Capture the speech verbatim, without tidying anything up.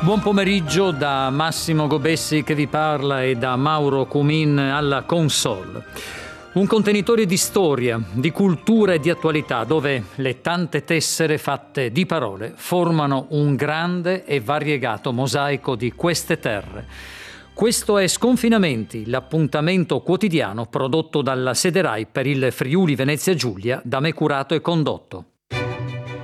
Buon pomeriggio da Massimo Gobessi che vi parla e da Mauro Cumin alla console. Un contenitore di storia, di cultura e di attualità dove le tante tessere fatte di parole formano un grande e variegato mosaico di queste terre. Questo è Sconfinamenti, l'appuntamento quotidiano prodotto dalla Sede Rai per il Friuli Venezia Giulia, da me curato e condotto.